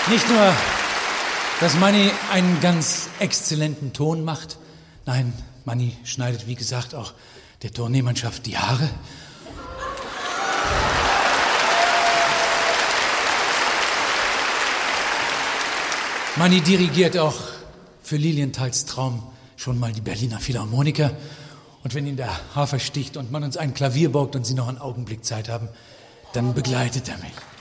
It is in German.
Nicht nur, dass Manni einen ganz exzellenten Ton macht. Nein, Manni schneidet, wie gesagt, auch der Tourneemannschaft die Haare. Manni dirigiert auch für Lilienthals Traum schon mal die Berliner Philharmoniker. Und wenn ihn der Hafer sticht und man uns ein Klavier borgt und Sie noch einen Augenblick Zeit haben, dann begleitet er mich.